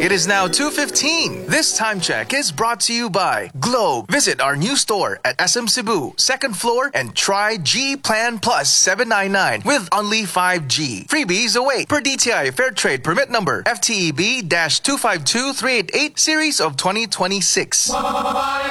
It is now 2:15. This time check is brought to you by Globe. Visit our new store at SM Cebu, second floor, and try G Plan Plus 799 with only 5G. Freebies await per DTI Fair Trade Permit Number FTEB-252388 Series of 2026.